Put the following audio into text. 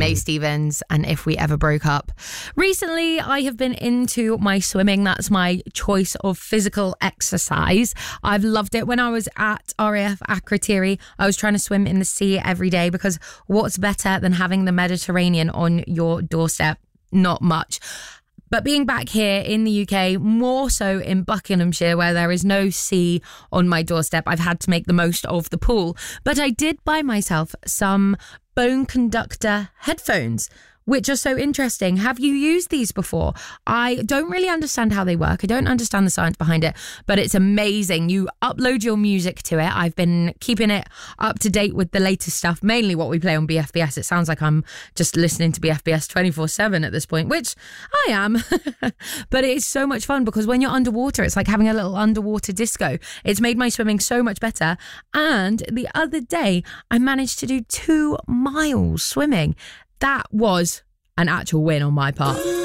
Renee Stevens and If We Ever Broke Up. Recently, I have been into my swimming. That's my choice of physical exercise. I've loved it. When I was at RAF Akrotiri, I was trying to swim in the sea every day because what's better than having the Mediterranean on your doorstep? Not much. But being back here in the UK, more so in Buckinghamshire, where there is no sea on my doorstep, I've had to make the most of the pool. But I did buy myself some Bone Conductor headphones, which are so interesting. Have you used these before? I don't really understand how they work. I don't understand the science behind it, but it's amazing. You upload your music to it. I've been keeping it up to date with the latest stuff, mainly what we play on BFBS. It sounds like I'm just listening to BFBS 24/7 at this point, which I am. But it's so much fun because when you're underwater, it's like having a little underwater disco. It's made my swimming so much better. And the other day, I managed to do 2 miles swimming. That was an actual win on my part.